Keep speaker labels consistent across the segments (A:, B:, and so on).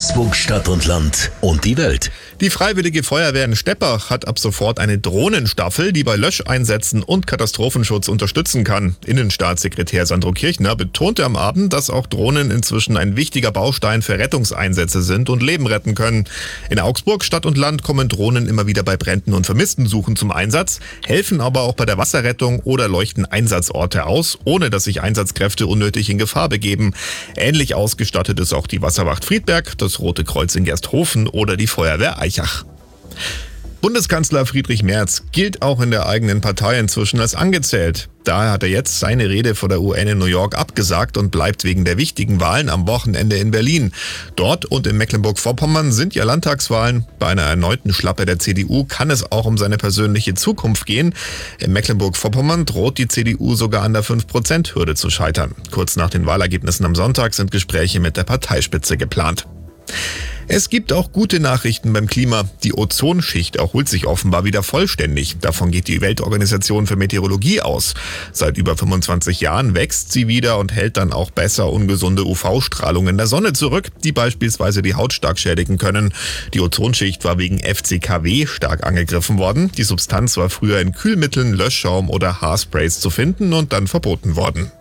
A: Augsburg Stadt und Land und die Welt.
B: Die Freiwillige Feuerwehr in Steppach hat ab sofort eine Drohnenstaffel, die bei Löscheinsätzen und Katastrophenschutz unterstützen kann. Innenstaatssekretär Sandro Kirchner betonte am Abend, dass auch Drohnen inzwischen ein wichtiger Baustein für Rettungseinsätze sind und Leben retten können. In Augsburg Stadt und Land kommen Drohnen immer wieder bei Bränden und Vermisstensuchen zum Einsatz, helfen aber auch bei der Wasserrettung oder leuchten Einsatzorte aus, ohne dass sich Einsatzkräfte unnötig in Gefahr begeben. Ähnlich ausgestattet ist auch die Wasserwacht Friedberg, das Rote Kreuz in Gersthofen oder die Feuerwehr Aichach. Bundeskanzler Friedrich Merz gilt auch in der eigenen Partei inzwischen als angezählt. Daher hat er jetzt seine Rede vor der UN in New York abgesagt und bleibt wegen der wichtigen Wahlen am Wochenende in Berlin. Dort und in Mecklenburg-Vorpommern sind ja Landtagswahlen. Bei einer erneuten Schlappe der CDU kann es auch um seine persönliche Zukunft gehen. In Mecklenburg-Vorpommern droht die CDU sogar an der 5%-Hürde zu scheitern. Kurz nach den Wahlergebnissen am Sonntag sind Gespräche mit der Parteispitze geplant. Es gibt auch gute Nachrichten beim Klima. Die Ozonschicht erholt sich offenbar wieder vollständig. Davon geht die Weltorganisation für Meteorologie aus. Seit über 25 Jahren wächst sie wieder und hält dann auch besser ungesunde UV-Strahlungen der Sonne zurück, die beispielsweise die Haut stark schädigen können. Die Ozonschicht war wegen FCKW stark angegriffen worden. Die Substanz war früher in Kühlmitteln, Löschschaum oder Haarsprays zu finden und dann verboten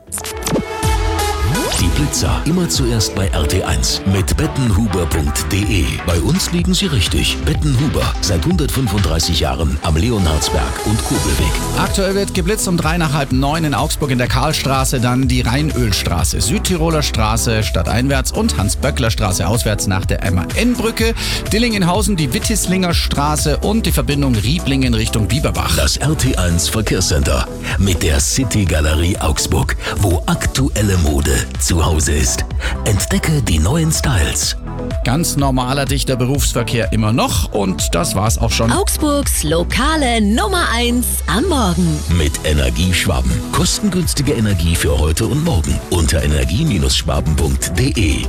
B: worden.
A: Die Blitzer immer zuerst bei RT1 mit bettenhuber.de. Bei uns liegen sie richtig. Bettenhuber, seit 135 Jahren am Leonhardsberg und Kurbelweg.
C: Aktuell wird geblitzt um 8:30 in Augsburg in der Karlstraße, dann die Rheinölstraße, Südtiroler Straße stadteinwärts und Hans-Böckler-Straße auswärts nach der MAN-Brücke, Dillingenhausen, die Wittislinger Straße und die Verbindung Rieblingen Richtung Bieberbach.
A: Das RT1 Verkehrscenter mit der City Galerie Augsburg, wo aktuelle Mode zu Hause ist. Entdecke die neuen Styles.
C: Ganz normaler, dichter Berufsverkehr immer noch und das war's auch schon.
D: Augsburgs lokale Nummer 1 am Morgen.
A: Mit Energieschwaben. Kostengünstige Energie für heute und morgen. Unter energie-schwaben.de.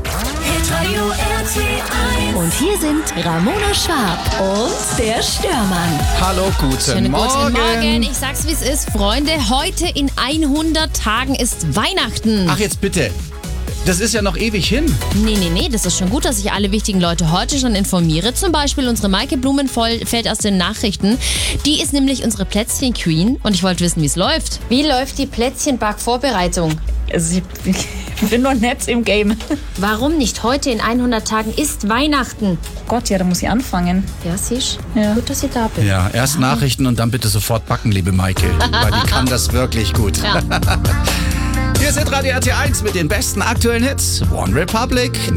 D: Und hier sind Ramona Schwab und der Störmann.
C: Hallo, guten Morgen.
E: Guten Morgen. Ich sag's, wie es ist, Freunde. Heute in 100 Tagen ist Weihnachten.
C: Ach, jetzt bitte. Das ist ja noch ewig hin.
E: Nee, das ist schon gut, dass ich alle wichtigen Leute heute schon informiere. Zum Beispiel unsere Maike Blumenfeld aus den Nachrichten. Die ist nämlich unsere Plätzchen-Queen und ich wollte wissen, wie es läuft. Wie läuft die Plätzchenback-Vorbereitung?
F: Also ich bin noch nicht im Game.
E: Warum nicht? Heute in 100 Tagen ist Weihnachten.
F: Gott, ja, da muss ich anfangen.
E: Ja, siehst du?
F: Ja.
E: Gut, dass ich da bin.
C: Ja, erst Nachrichten und dann bitte sofort backen, liebe Maike. Weil die kann das wirklich gut.
E: Ja.
C: Hier sind Radio RT1 mit den besten aktuellen Hits. One Republic,